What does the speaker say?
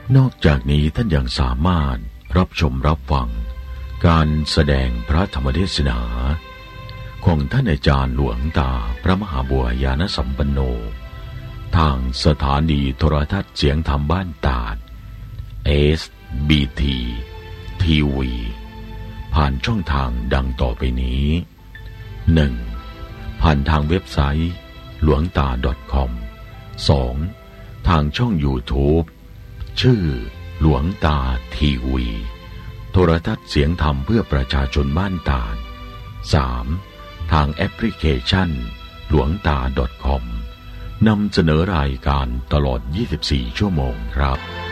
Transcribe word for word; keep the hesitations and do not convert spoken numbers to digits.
นอกจากนี้ท่านยังสามารถรับชมรับฟังการแสดงพระธรรมเทศนาของท่านอาจารย์หลวงตาพระมหาบัวยานสัมปันโนทางสถานีโทรทัศน์เสียงธรรมบ้านตาด เอส บี ที ที วี ผ่านช่องทางดังต่อไปนี้ หนึ่ง. ผ่านทางเว็บไซต์หลวงตา .com สอง. ทางช่อง YouTube ชื่อหลวงตาทีวีโทรทัศน์เสียงธรรมเพื่อประชาชนบ้านตาด สาม. ทางแอปพลิเคชันหลวงตา .com นำเสนอรายการตลอดยี่สิบสี่ชั่วโมงครับ